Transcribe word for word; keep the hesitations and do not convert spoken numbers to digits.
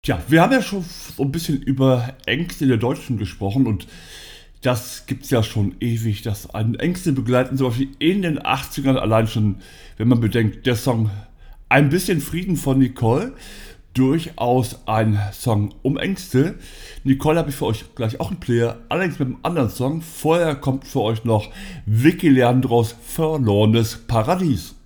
Tja, wir haben ja schon so ein bisschen über Ängste der Deutschen gesprochen und das gibt's ja schon ewig, dass einen Ängste begleiten, zum Beispiel in den achtzigern allein schon, wenn man bedenkt, der Song Ein bisschen Frieden von Nicole, durchaus ein Song um Ängste. Nicole habe ich für euch gleich auch einen Player, allerdings mit einem anderen Song. Vorher kommt für euch noch Vicky Leandros Verlorenes Paradies.